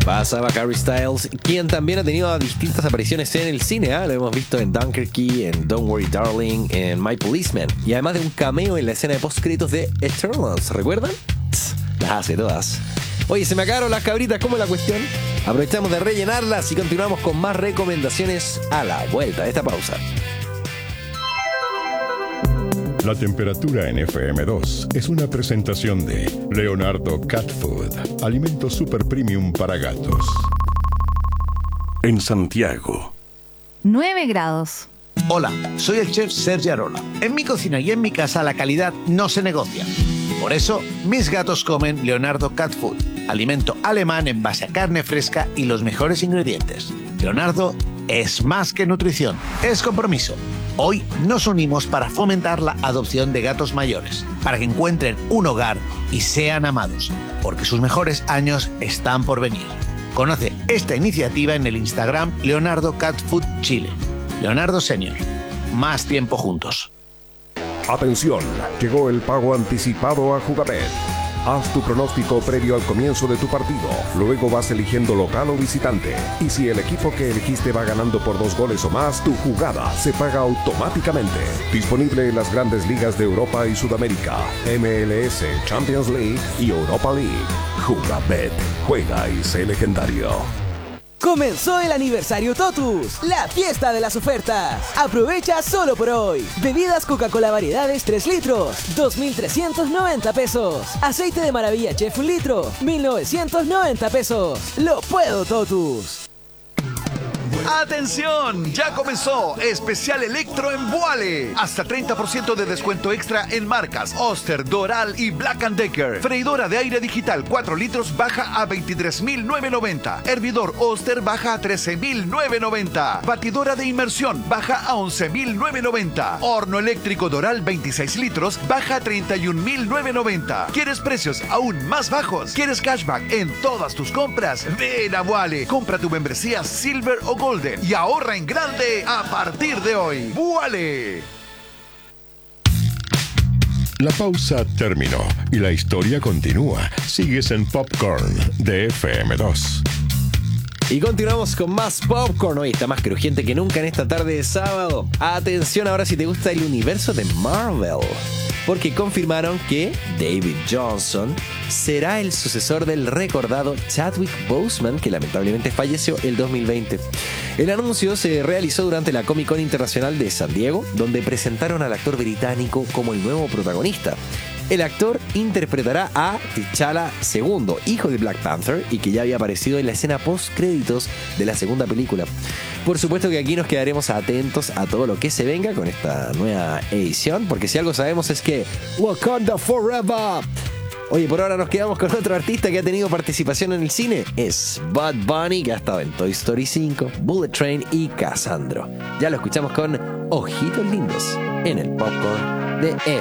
Pasaba Harry Styles, quien también ha tenido distintas apariciones en el cine. Lo hemos visto en Dunkirk, en Don't Worry Darling, en My Policeman. Y además de un cameo en la escena de postcréditos de Eternals. ¿Recuerdan? Las hace todas. Oye, se me acabaron las cabritas, ¿cómo es la cuestión? Aprovechamos de rellenarlas y continuamos con más recomendaciones a la vuelta de esta pausa. La temperatura en FM2 es una presentación de Leonardo Cat Food, alimento super premium para gatos. En Santiago, 9 grados. Hola, soy el chef Sergi Arola. En mi cocina y en mi casa la calidad no se negocia. Por eso, mis gatos comen Leonardo Cat Food, alimento alemán en base a carne fresca y los mejores ingredientes. Leonardo es más que nutrición, es compromiso. Hoy nos unimos para fomentar la adopción de gatos mayores, para que encuentren un hogar y sean amados, porque sus mejores años están por venir. Conoce esta iniciativa en el Instagram Leonardo Cat Food Chile. Leonardo Senior, más tiempo juntos. Atención, llegó el pago anticipado a Jugabet. Haz tu pronóstico previo al comienzo de tu partido. Luego vas eligiendo local o visitante. Y si el equipo que elegiste va ganando por 2 goles o más, tu jugada se paga automáticamente. Disponible en las grandes ligas de Europa y Sudamérica, MLS, Champions League y Europa League. Jugabet. Juega y sé legendario. Comenzó el aniversario Totus, la fiesta de las ofertas. Aprovecha solo por hoy. Bebidas Coca-Cola variedades 3 litros, 2.390 pesos. Aceite de maravilla Chef 1 litro, 1.990 pesos. Lo puedo, Totus. ¡Atención! Ya comenzó Especial Electro en Vuale. Hasta 30% de descuento extra en marcas Oster, Doral y Black & Decker. Freidora de aire digital 4 litros baja a 23.990. Hervidor Oster baja a 13.990. Batidora de inmersión baja a 11.990. Horno eléctrico Doral 26 litros baja a 31.990. ¿Quieres precios aún más bajos? ¿Quieres cashback en todas tus compras? Ven a Vuale. Compra tu membresía Silver o Golden y ahorra en grande a partir de hoy. ¡Vuale! la pausa terminó y la historia continúa. Sigues en Popcorn de FM2. Y continuamos con más Popcorn. Hoy está más crujiente que nunca en esta tarde de sábado. Atención ahora si te gusta el universo de Marvel, porque confirmaron que David Johnson será el sucesor del recordado Chadwick Boseman, que lamentablemente falleció el 2020. El anuncio se realizó durante la Comic Con Internacional de San Diego, donde presentaron al actor británico como el nuevo protagonista. El actor interpretará a T'Challa II, hijo de Black Panther, y que ya había aparecido en la escena post-créditos de la segunda película. Por supuesto que aquí nos quedaremos atentos a todo lo que se venga con esta nueva edición, porque si algo sabemos es que Wakanda Forever. Oye, por ahora nos quedamos con otro artista que ha tenido participación en el cine. Es Bad Bunny, que ha estado en Toy Story 5, Bullet Train y Cassandro. Ya lo escuchamos con Ojitos Lindos en el Popcorn de